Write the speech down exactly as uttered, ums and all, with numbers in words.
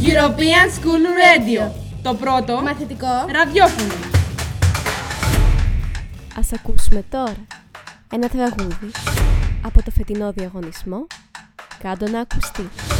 European School Radio, το πρώτο μαθητικό ραδιόφωνο. Ας ακούσουμε τώρα ένα τραγούδι από το φετινό διαγωνισμό «Κάντο να ακουστεί».